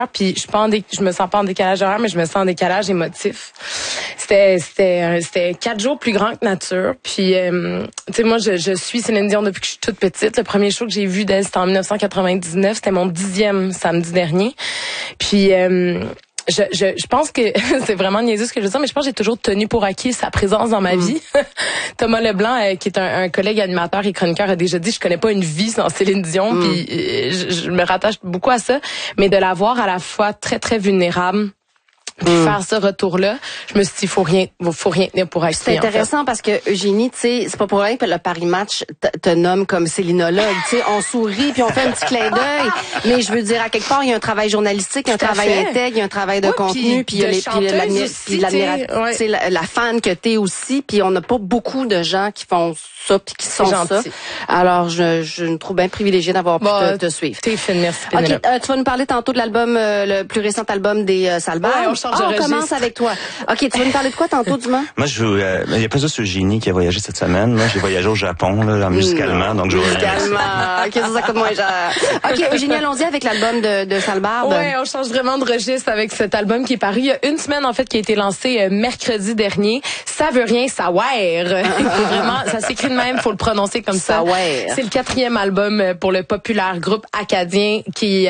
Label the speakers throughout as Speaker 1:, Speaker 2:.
Speaker 1: Puis je me sens pas en décalage horaire, mais je me sens en décalage émotif. C'était 4 jours plus grand que nature. Puis tu sais, moi je suis Céline Dion depuis que je suis toute petite. Le premier show que j'ai vu d'elle, c'était en 1999. C'était mon 10e samedi dernier. Puis je pense que c'est vraiment niaiseux ce que je veux dire, mais je pense que j'ai toujours tenu pour acquis sa présence dans ma vie. Thomas Leblanc, qui est un collègue animateur et chroniqueur, a déjà dit je connais pas une vie sans Céline Dion, puis je me rattache beaucoup à ça, mais de la voir à la fois très très vulnérable. Puis faire ce retour-là, je me suis dit, faut rien tenir pour acquis.
Speaker 2: C'est intéressant parce que Eugénie, tu sais, c'est pas pour rien que le Paris Match te nomme comme célinologue. Tu sais, on sourit puis on fait un petit clin d'œil, mais je veux dire, à quelque part, il y a un travail journalistique, un travail intègre, il y a un travail de contenu, puis il y a la fan que t'es aussi, puis on n'a pas beaucoup de gens qui font ça puis qui sont ça. Alors, je me trouve bien privilégiée d'avoir pu te suivre.
Speaker 1: T'es fine, merci.
Speaker 2: OK, tu vas nous parler tantôt de l'album, le plus récent album des Salbars. On commence avec toi. OK, tu vas nous parler de quoi tantôt, Dumas?
Speaker 3: Moi, il y a pas juste Eugénie qui a voyagé cette semaine. Moi, j'ai voyagé au Japon, là, musicalement. Donc,
Speaker 2: musicalement. OK, ça coûte moins cher. OK, Eugénie, allons-y avec l'album de Salbarbe.
Speaker 1: Ouais, on change vraiment de registre avec cet album qui est paru il y a une semaine, en fait, qui a été lancé mercredi dernier. Ça veut rien savoir. Vraiment, ça s'écrit de même, faut le prononcer comme ça. C'est le 4e album pour le populaire groupe acadien qui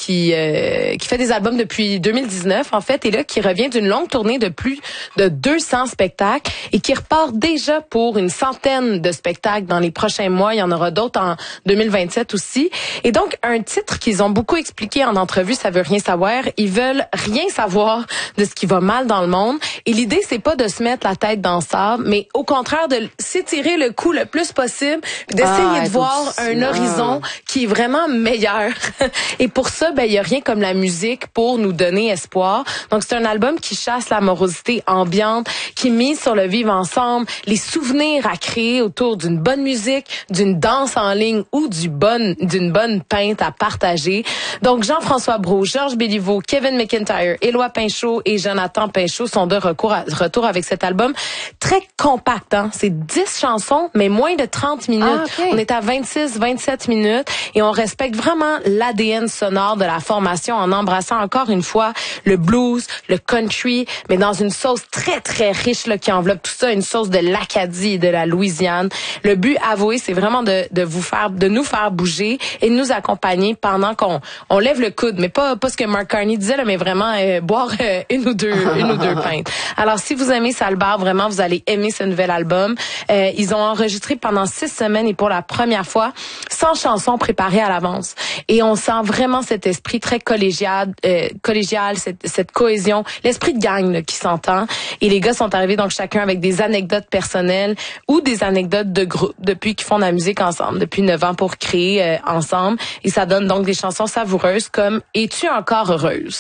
Speaker 1: fait des albums depuis 2019, en fait, et là, qui revient d'une longue tournée de plus de 200 spectacles et qui repart déjà pour une centaine de spectacles dans les prochains mois. Il y en aura d'autres en 2027 aussi. Et donc, un titre qu'ils ont beaucoup expliqué en entrevue, ça veut rien savoir. Ils veulent rien savoir de ce qui va mal dans le monde. Et l'idée, c'est pas de se mettre la tête dans le sable, mais au contraire de s'étirer le cou le plus possible, puis d'essayer de voir un horizon qui est vraiment meilleur. Et pour ça, il y a rien comme la musique pour nous donner espoir. Donc, c'est un album qui chasse la morosité ambiante, qui mise sur le vivre ensemble, les souvenirs à créer autour d'une bonne musique, d'une danse en ligne ou d'une bonne pinte à partager. Donc, Jean-François Brault, Georges Béliveau, Kevin McIntyre, Éloi Pinchot et Jonathan Pinchot sont de retour avec cet album très compact. Hein? C'est 10 chansons, mais moins de 30 minutes. On est à 26-27 minutes et on respecte vraiment l'ADN sonore de la formation en embrassant encore une fois le blues, le country, mais dans une sauce très, très riche là, qui enveloppe tout ça, une sauce de l'Acadie et de la Louisiane. Le but, avoué, c'est vraiment de nous faire bouger et de nous accompagner pendant qu'on lève le coude, mais pas ce que Mark Carney disait, là, mais vraiment boire une ou deux pintes. Alors, si vous aimez Salbarbe, vraiment, vous allez aimer ce nouvel album. Ils ont enregistré pendant 6 semaines et pour la première fois, 100 chansons préparées à l'avance. Et on sent vraiment cet esprit très collégial, cette cohésion, l'esprit de gang là, qui s'entend. Et les gars sont arrivés donc chacun avec des anecdotes personnelles ou des anecdotes de groupe depuis qu'ils font de la musique ensemble, depuis 9 ans pour créer ensemble. Et ça donne donc des chansons savoureuses comme « Es-tu encore heureuse ?»